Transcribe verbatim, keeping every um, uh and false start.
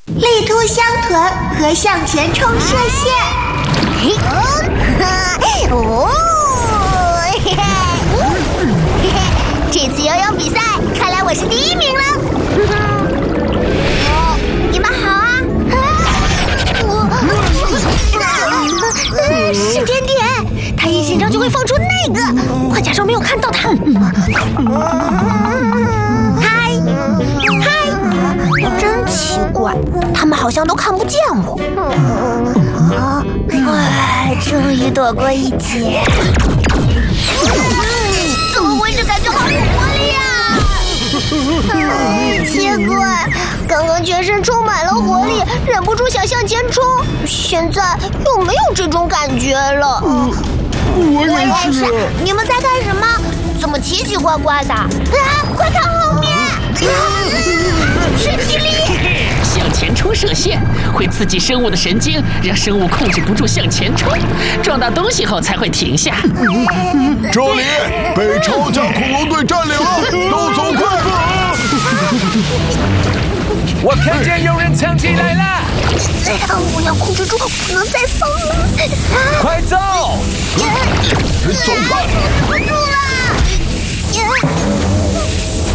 力凸相臀和向前冲射线。 嘿，哦，嘿嘿，嘿嘿，这次游泳比赛，看来我是第一名了。哦，你们好啊！我，是点点，他一紧张就会放出那个，快假装没有看到他。嗨，嗨，真奇怪，他们好像都看不见我。唉，终于躲过一劫。怎么回事？感觉好有活力啊！奇怪，刚刚全身充满了活力，忍不住想向前冲，现在又没有这种感觉了。 我也是。 你们在干什么？怎么奇奇怪怪的？啊！快看后面！是霹雳！ 向前冲射线会刺激生物的神经，让生物控制不住向前冲，撞到东西后才会停下。 这里被超强恐龙队占领了，都走快！ 我看见有人藏起来了！ 我要控制住，不能再放了！ 快走！ 走快！